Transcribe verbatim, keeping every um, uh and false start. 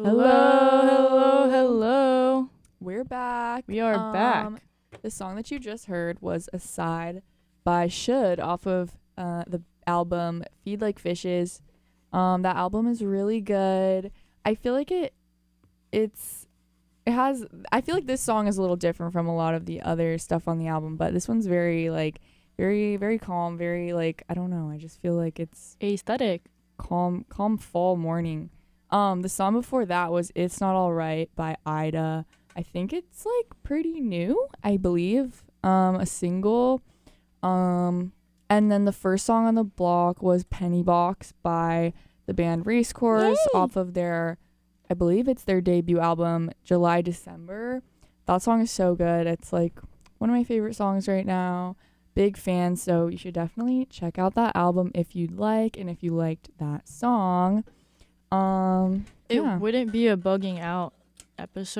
Hello, hello, hello. We're back. We are um, back. The song that you just heard was Aside by Should off of uh, the album Feed Like Fishes. Um, that album is really good. I feel like it, it's, it has, I feel like this song is a little different from a lot of the other stuff on the album, but this one's very, like, very, very calm, very, like, I don't know. I just feel like it's Aesthetic. calm, calm fall morning. Um, the song before that was It's Not Alright by Ida. I think it's like pretty new, I believe. Um, a single. Um, and then the first song on the block was Penny Box by the band Racecourse off of their, I believe it's their debut album, July December. That song is so good. It's like one of my favorite songs right now. Big fan, so you should definitely check out that album if you'd like, and if you liked that song. Um, It yeah. wouldn't be a bugging out episode